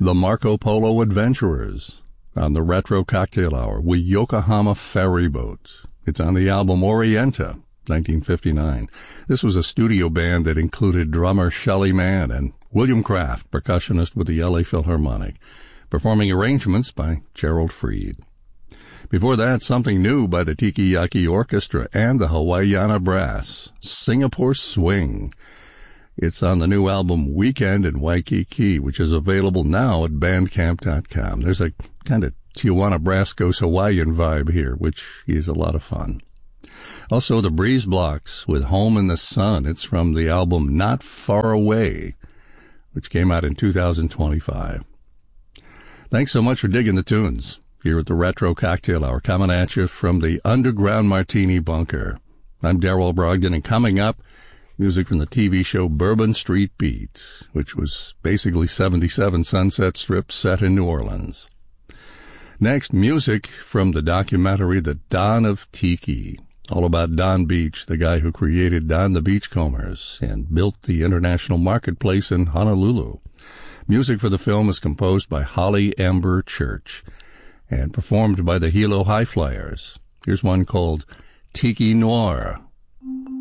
The Marco Polo Adventurers on the Retro Cocktail Hour with Yokohama Ferry Boat. It's on the album Orienta, 1959. This was a studio band that included drummer Shelly Manne and William Kraft, percussionist with the LA Philharmonic, performing arrangements by Gerald Fried. Before that, something new by the Tiki Yaki Orchestra and the Hawaiiana Brass, Singapore Swing. It's on the new album Weekend in Waikiki, which is available now at Bandcamp.com. There's a kind of Tijuana Brass Goes Hawaiian vibe here, which is a lot of fun. Also, the Breeze Blocks with Home in the Sun. It's from the album Not Far Away, which came out in 2025. Thanks so much for digging the tunes here at the Retro Cocktail Hour, coming at you from the Underground Martini Bunker. I'm Darrell Brogdon, and coming up, music from the TV show Bourbon Street Beat, which was basically 77 Sunset Strip set in New Orleans. Next, music from the documentary The Don of Tiki, all about Don Beach, the guy who created Don the Beachcombers and built the international marketplace in Honolulu. Music for the film is composed by Holly Amber Church and performed by the Hilo High Flyers. Here's one called Tiki Noir.